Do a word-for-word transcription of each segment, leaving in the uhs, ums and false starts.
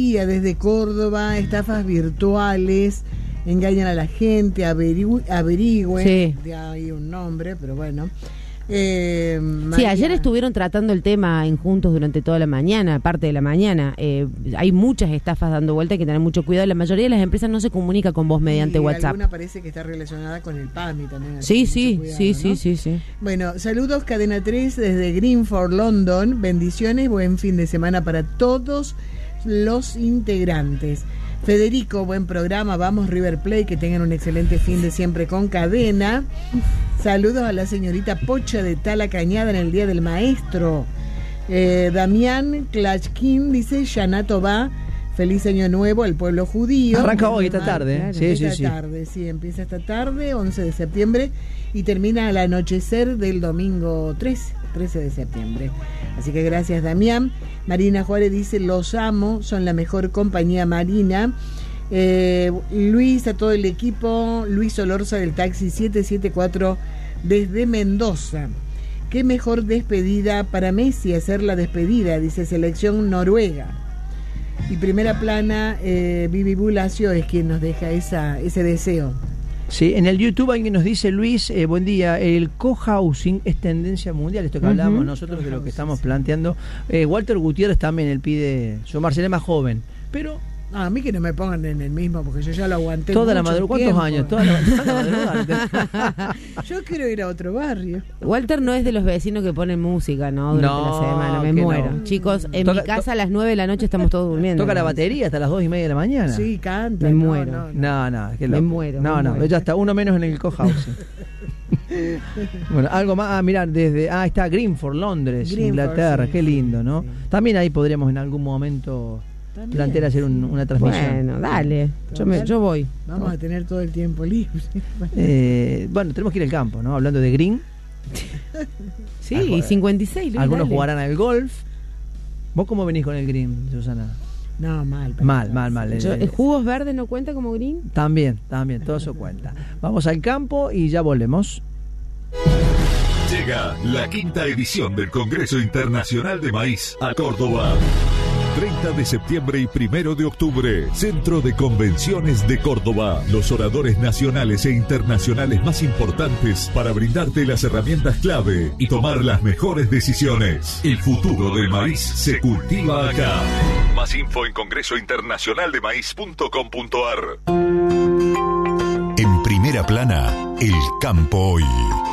Desde Córdoba, estafas virtuales, engañan a la gente, averigu- averigüen, sí. Ya hay un nombre, pero bueno. Eh, María... Sí, ayer estuvieron tratando el tema en Juntos durante toda la mañana, parte de la mañana. Eh, hay muchas estafas dando vuelta, hay que tener mucho cuidado. La mayoría de las empresas no se comunica con vos mediante y WhatsApp. Alguna parece que está relacionada con el P A M I también. Sí, sí, cuidado, sí, ¿no? sí, sí, sí. Bueno, saludos Cadena tres desde Greenford, London. Bendiciones, buen fin de semana para todos los integrantes. Federico, buen programa, vamos River Plate, que tengan un excelente fin de siempre con Cadena. Saludos a la señorita Pocha de Tala Cañada en el Día del Maestro. eh, Damián Klachkin dice, Yanato va, feliz año nuevo al pueblo judío. Arranca hoy, esta tarde, claro, sí, esta sí, sí. tarde, sí, empieza esta tarde, once de septiembre, y termina al anochecer del domingo trece de septiembre. Así que gracias, Damián. Marina Juárez dice, los amo, son la mejor compañía marina. Eh, Luis, a todo el equipo, Luis Olorza del taxi siete siete cuatro desde Mendoza. Qué mejor despedida para Messi, hacer la despedida, dice selección Noruega. Y primera plana, eh, Vivi Bulacio es quien nos deja esa, ese deseo. Sí, en el YouTube alguien nos dice, Luis, eh, buen día, el cohousing es tendencia mundial, esto que uh-huh. hablamos nosotros de lo que estamos sí. planteando. Eh, Walter Gutiérrez también, él pide, yo Marcelo es más joven, pero... Ah, a mí que no me pongan en el mismo, porque yo ya lo aguanté toda la madrugada. ¿Cuántos tiempo. años? Toda la, toda la madrugada. Yo quiero ir a otro barrio. Walter no es de los vecinos que ponen música, ¿no? Durante no, la semana, me muero. No. Chicos, en toca, mi casa a las nueve de la noche estamos todos durmiendo. Toca la batería hasta las dos y media de la mañana. Sí, canta. Me no, muero. No, no, no, no, me muero. No, me no, muero. ya está, uno menos en el cohousing. Bueno, algo más, ah, mirar, desde, ah, está Greenford, Londres, Greenford, Inglaterra, sí, qué lindo, ¿no? sí. También ahí podríamos en algún momento También, plantear hacer un, una transmisión. Bueno, dale, yo, me, yo voy. Vamos a tener todo el tiempo libre. Eh, bueno, tenemos que ir al campo, ¿no? Hablando de green. Sí, y cincuenta y seis. Luis, algunos dale. jugarán al golf. ¿Vos cómo venís con el green, Susana? No, mal. Mal, mal, mal. Yo, ¿el jugos verdes no cuenta como green? También, también, todo eso cuenta. Vamos al campo y ya volvemos. Llega la quinta edición del Congreso Internacional de Maíz a Córdoba. treinta de septiembre y primero de octubre, Centro de Convenciones de Córdoba. Los oradores nacionales e internacionales más importantes para brindarte las herramientas clave y tomar las mejores decisiones. El futuro del maíz se cultiva acá. Más info en congreso internacional de maíz punto com punto a r. En primera plana, el campo hoy.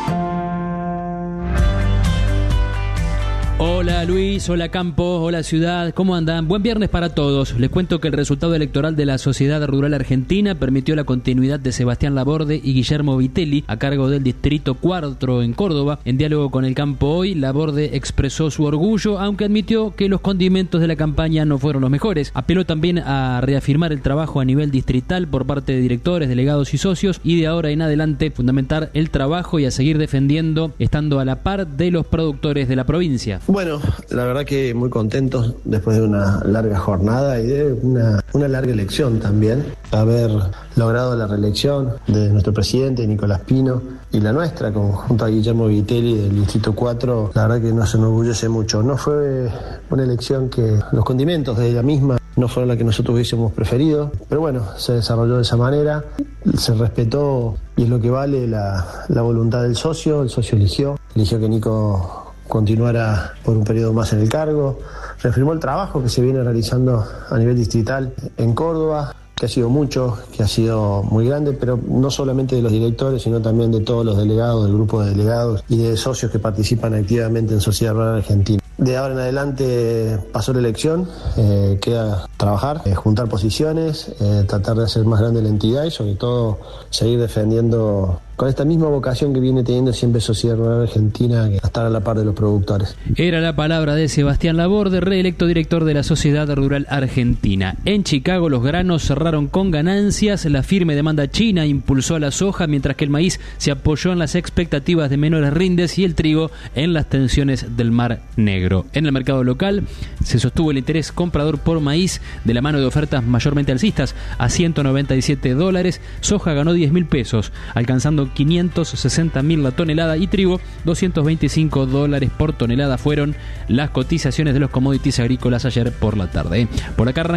Hola Luis, hola Campo, hola Ciudad, ¿cómo andan? Buen viernes para todos. Les cuento que el resultado electoral de la Sociedad Rural Argentina permitió la continuidad de Sebastián Laborde y Guillermo Vitelli a cargo del Distrito Cuatro en Córdoba. En diálogo con el Campo Hoy, Laborde expresó su orgullo, aunque admitió que los condimentos de la campaña no fueron los mejores. Apeló también a reafirmar el trabajo a nivel distrital por parte de directores, delegados y socios, y de ahora en adelante fundamentar el trabajo y a seguir defendiendo, estando a la par de los productores de la provincia. Bueno, la verdad que muy contentos después de una larga jornada y de una, una larga elección también. Haber logrado la reelección de nuestro presidente Nicolás Pino y la nuestra, con, junto a Guillermo Vitelli del Distrito cuatro, la verdad que nos enorgullece mucho. No fue una elección que los condimentos de ella misma no fueron la que nosotros hubiésemos preferido, pero bueno, se desarrolló de esa manera, se respetó y es lo que vale la, la voluntad del socio. El socio eligió, eligió que Nico continuara por un periodo más en el cargo, reafirmó el trabajo que se viene realizando a nivel distrital en Córdoba, que ha sido mucho, que ha sido muy grande, pero no solamente de los directores, sino también de todos los delegados, del grupo de delegados y de socios que participan activamente en Sociedad Rural Argentina. De ahora en adelante pasó la elección, eh, queda trabajar, eh, juntar posiciones, eh, tratar de hacer más grande la entidad y sobre todo seguir defendiendo con esta misma vocación que viene teniendo siempre Sociedad Rural Argentina, que estar a la par de los productores. Era la palabra de Sebastián Laborde, reelecto director de la Sociedad Rural Argentina. En Chicago los granos cerraron con ganancias, la firme demanda china impulsó a la soja, mientras que el maíz se apoyó en las expectativas de menores rindes y el trigo en las tensiones del Mar Negro. En el mercado local se sostuvo el interés comprador por maíz de la mano de ofertas mayormente alcistas a ciento noventa y siete dólares, soja ganó diez mil pesos, alcanzando quinientos sesenta mil la tonelada, y trigo doscientos veinticinco dólares por tonelada fueron las cotizaciones de los commodities agrícolas ayer por la tarde. Por acá arranca